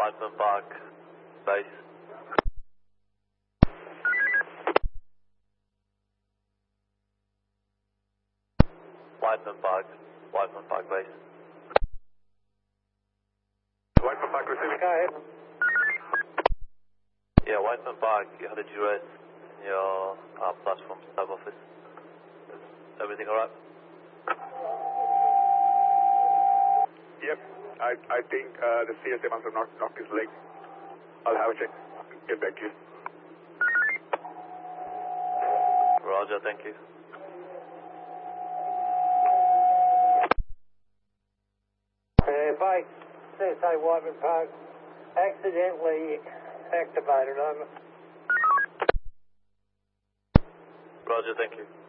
Whiteman Park, base. Whiteman Park base. Whiteman Park receiving. Go ahead. Yeah, Whiteman Park, you had a duress in your platform sub office. Is everything alright? Yep. I think the CSA must have knocked his leg. I'll have a check. Get back to you. Roger, thank you. Base, CSA Whiteman Park, accidentally activated, over. Roger, thank you.